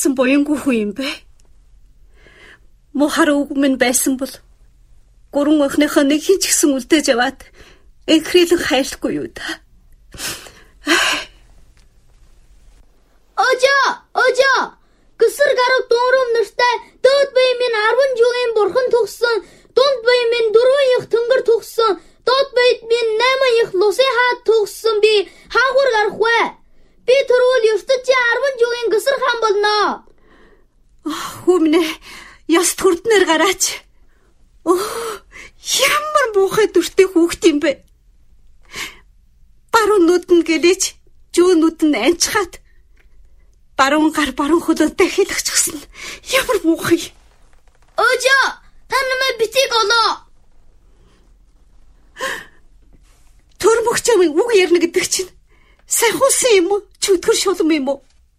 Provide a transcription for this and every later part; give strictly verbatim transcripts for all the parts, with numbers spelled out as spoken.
гэсэн буянгүй хүн юм бэ? Мохар үг минь байсан бол гурван охиныхоо нэг хин ч гэсэн үлдээж яваад энхрийлэн хайрлахгүй юу та? Ожоо, ожоо. Гэсэр гарав дуурам нартай дөөд бие минь арван жилийн бурхан тугсан, дунд бие минь дөрвөн их тэнгэр тугсан, доод бие минь найман их лусын хаад тугсан би хаагур гарах вэ? Би түрүүл ертөнцийн арван жилийн гэсэр хаан болно. Хүмнэ, яс төрднөр гараач. Оо, ямар муухай дүртэй хүүхд юм бэ? Баруун нүд нь гэлэж, зүүн нүд нь анчхаад баруун гар баруун хөлөөтэй хэлэгчихсэн. Ямар муухай. Ожоо, та намайг битгий олоо. Төрмөгч амын үг ярина гэдэг чинь сайн хуусан юм уу? Чөтгөр шулам юм уу?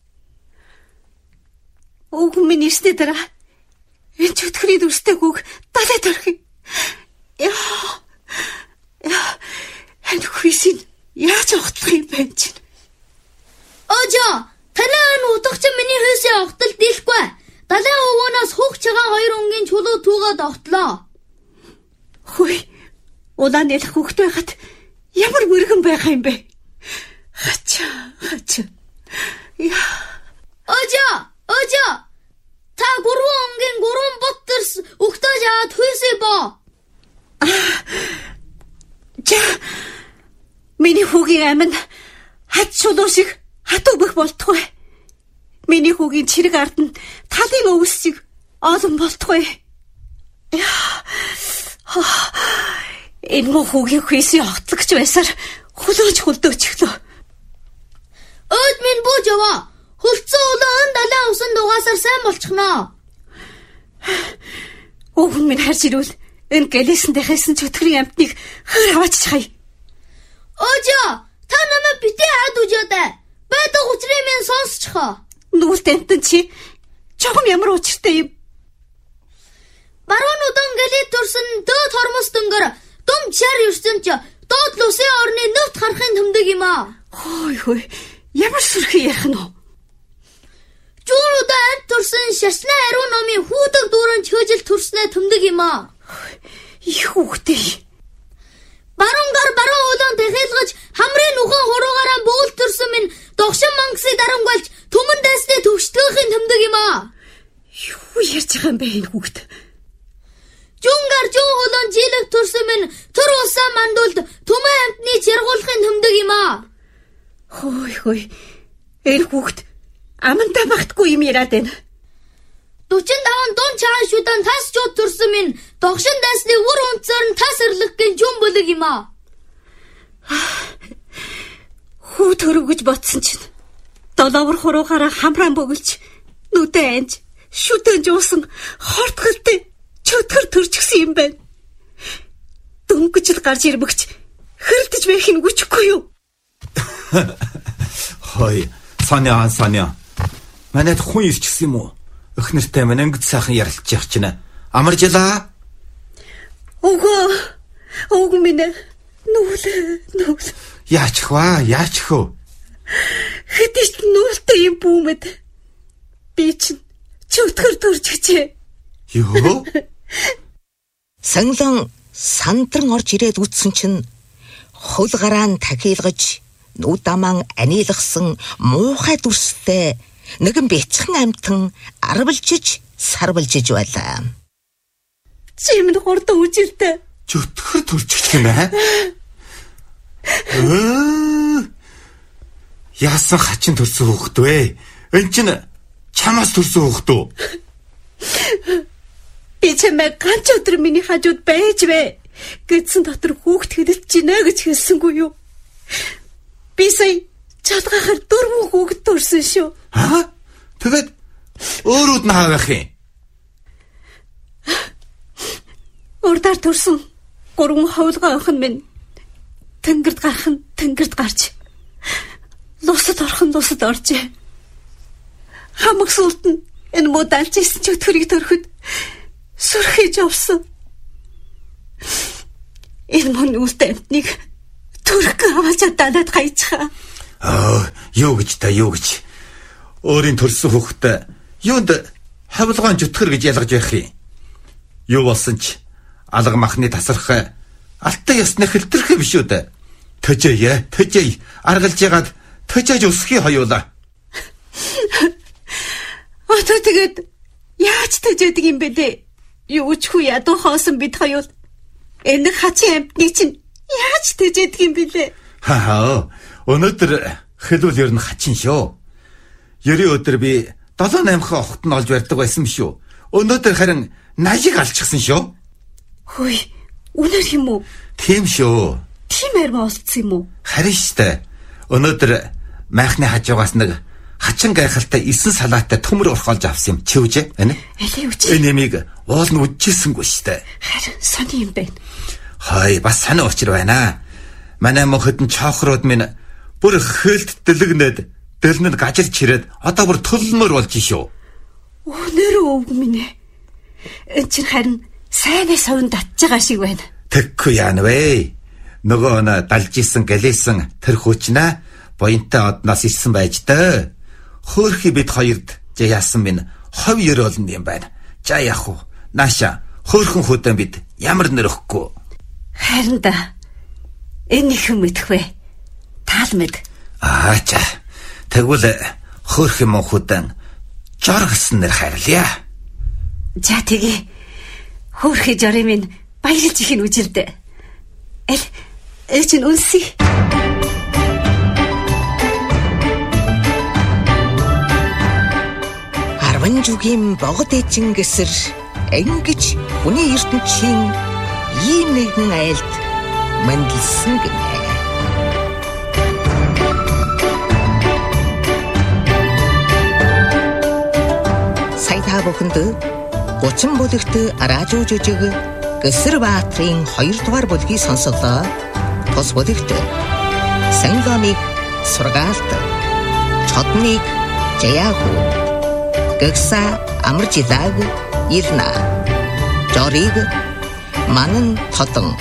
Үг минь ирсний дараа энэ чөтгөрийн дүрстэй үг далай төрх. Яа. Яа. Энэ хүйсийн яаж огтлох юм бэ чинь? Ожоо, танаа энэ утгач миний хөөсөө огтол дийлэхгүй. Далай өвгөнөөс хуух чагаа хоёр өнгийн чулуу түүгээд огтлоо. Хүй. Улаан ялах хүүхд байхад ямар мөргөн байх юм бэ? Хача, хача. Яа. Ожоо, ожоо. Та гурван өнгийн гурван боттөрс өгтөөж аваад хүйсээ боо. Жа. Миний хүүгийн амин хад чулуу шиг хатуу бөх болтугай. Миний хүүгийн чирэг ард нь талын өвс шиг олон болтугай. Энэ муу хүүгийн хүйсийн огтлагч байсаар хөлөөж хөлдөөч өглөө. Өөд минь бууж яваа. Хөлцөн улаан далайн усан дугаасаар сайн болчихноо. Өвгөн минь харж ирвэл энэ гэлээсэндээ хайсан чөтгөрийн амтныг хөр аваачих хай. Ожоо, та намайг битээ хаад үжөөдэй. Байдаг учрыг минь сонсчихоо. Нүгэлт амтан чи чогом ямар учиртай юм? Баруун удан гэлээ төрсөн дөөд хормос дөнгөр дум чар ертөнч доод лусын орны нөт харахын төмдөг юм аа. Хой хой, ямар сүрхий ярих нь вэ? Зүүн удаа амт төрсөн шашны ариун номын хүйдэг дүүрэн чөжил төрснөө төмдөг юм аа. Их хүүхдээ. Баруун гар баруун улаан тэхэлгэж хамрын нүхэн хуруугаараа бөөл төрсөн минь догшин мангасыг дарамгалж түмэн дайсны төвшдгөхийн төмдөг юм аа. Юу ярьж байгаа юм бэ энэ хүүхд? Жүнгар жуу холон жилэг төрсөн минь төр усаа мандуулд түмэн амтны чиргуулахын төмдөг юм аа. Хой хой. Энэ хүүхд амантай багтгүй юм яриад байна. дөрвөн таван дун чаан шүдэн тас чууд төрсөн минь догшин дайсны үр унцаар нь тас ирлэгхэн жүн бөлөг юм аа. Хүү төрөв гэж бодсон чинь долоовор хуруугаараа хамраан бөглж нүдэ анж шүдэн жуусан хортголтой чөтгөр төрчихсөн юм байна. Дөнгөж л гарч ирмэгч хэрэлдэж байх нь үчихгүй юу? Хой, Соня, Соня. Манайд хүн ирчихсэн юм уу? Өх нэртэй мань ангид сайхан ярилцж явах чинь. Амаржлаа. Ого. Ог минь нүл нүл. Яачих вэ? Яачих вэ? Хэдийч нүлтэй юм бүүмэд. Би чинь чөтгөр төрж гэжээ. Юу? Санглан сандран орж ирээд үтсэн чинь хөл гараан тахиилгаж нүд аман анилгасан муухай дүрстэй нэгэн бяцхан амтан арвалжиж сарвалжиж байлаа. Чимд хурдан үжилтэй. Чөтгөр төрчих юм аа. Ээ. Яасан хачин төрсөн хүүхэд вэ? Энд чинь чамаас төрсөн хүүхэд үү? Би чамайг ганц өдөр миний хажууд байж вэ гэдсэн дотор хүүхэд хэлэлж гинэ гэж хэлсэнгүй юу? Би сая чалгахаар дөрвөн хүүхэд төрсөн шүү. Аа? Тэгээд өөрөд нь хаавах юм. Урдаар төрсөн гурван ховлгоо охин минь тэнгэрд гарах нь тэнгэрд гарч лусад орох нь лусад оржээ. Хамаг сүлд нь энэ модалж исэн чөтгөрийг төрөхөд сүрхийж авсан. Энэ мөн үлтэй амтныг төрөх аваад чадаад гайцхаа. Аа, юу гэж та юу гэж. Өөрийн төрсөн хүүхдээ Юунд хавлгаан зүтгэр гэж ялгаж байх юм. Юу болсон ч алга махны тасарх алтай ясны хэлтрэх биш үү дээ. Төжөө, төжөө аргалж ягаад төжөөж өсхий хоёулаа. Одоо тэгээд яаж төжөөдөг юм бэ дээ? Юу ч хүү ядуу хоосон бид хоёул. Энэ хачин амтны чинь яаж төжөөдөг юм бэ лээ? Хаа, өнөөдөр хэлүүл ер нь хачин шүү. Ерийн өдөр би долоо наймхан охт нь олж барьдаг байсан шүү. Өнөөдөр харин нажиг алчихсан шүү. Хөөе, үнээр юм уу? Тийм шүү. Тиймэр болцсон юм уу? Харин штэ. Өнөөдөр майхны хажуугаас нэг хачин гайхалтай эсэн салаатай төмөр урхолж авсан юм чи үжээ. Энэ? Алей үж. Энэ нэмийг уул нь үдчихсэнгүй штэ. Харин сони юм байна. Хай, бас сони учир байна. Манай мөхөд нь чоохрууд минь бүр хөлт дэлгнээд дэлнэд гажирч ирээд одоо бүр төлмөр болж шүү. Өнөр өвг минь. Энд чинь харин сайнаа совн татж байгаа шиг байна. Тэггүй яана вэ? Нөгөө нь далж исэн гэлээсэн тэр хүчнээ буянтай одноос ирсэн байж даа. Хөөхи бид хоёрд жаяасан минь хов ёроолн юм байна. За яах вэ? Нааша хөөхөн хөдөн бид ямар нэрхгүй. Харин да. Энэ их юм мэдэх вэ? Таал мэд. Аа за. Тэгвэл хөөх юм хөдөн жор гэсэн нэр хайрлаа. За тэгээ. Хөөхи жорын минь баярлж их нь үжилдэ. Эл эчин үнсий. Арван жүгийн богод эчин гэсэр ангиж хүний ертөнцийн ийм нэгэн айлд мэндэлсэн гинэ. Сайта бүхэнд гучин бүлэгт радио жүжиг Гэсэрбаатрын хоёрдугаар бүлгийг сонслоо. Тус бүлэгт Сангамыг сургаалт, чодныг жаяаху, гэгса амаржилаг ирнэ. Жориг манан тодон.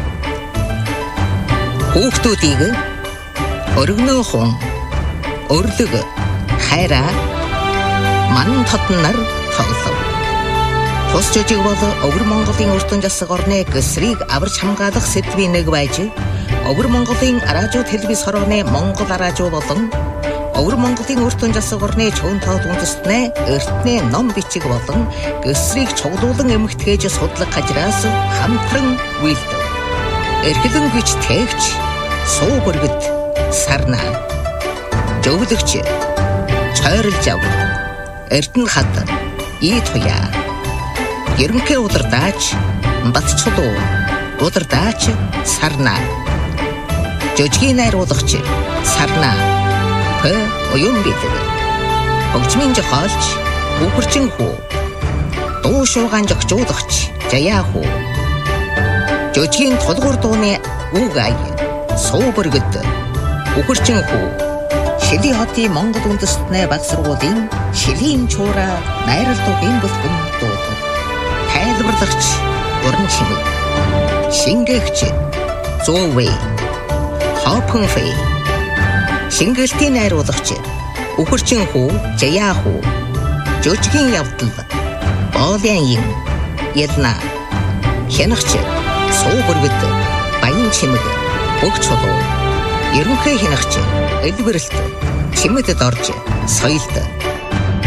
Хүүхдүүдийг өргөнөө хон, өрлөг, хайраа манан тодноор тоглов. Тус жүжиг бол Өвөр Монголын өртөн засаг орны гэсрийг аварч хамгаалах сэдвийн нэг байж, Өвөр Монголын радио телевиз хорооны Монгол радио болон Өвөр Монголын өртөн засаг орны чөөн тоод үндэстнээ эртний ном бичиг болон гэсрийг чуглуулан эмгтгээж судлах хажраас хамтран үйлдэв. Эрхлэн гэж тээгч суу бүргэд сарнаа. Жөвлөгч чойрлж ав. Эрдэнэ хад ий туяа. Ерөнхий удирдаач Батчулуу, удирдаач Сарнаа. Жүжигийн найруулагч Сарнаа. П оюун бидэг. Хөгжмийн зохиолч Үхэрчин хүү. Дуу шуугаан зохиолагч Жаяаху. Жүжигийн тулгуур дууны үг ай Суу бүргэд Үхэрчин хүү. Шилийн хотын Монгол үндэстний баг сургуулийн Шилийн чуура найрал дуугийн бүлгэн дуудаг. Тайлбарлагч Уран чимэг. Шингээгч Зоовэй. Хопхонфэй. Шингэлтийн найруулагч Үхэрчин хүү Жаяаху. Жүжигийн явдал Боолын Ялна. Хянагч Суу бүргэд Баян чимэг Бүх чулуу. Ерөнхий хянагч Элбэрлэлт Чимэдэд орж соёлд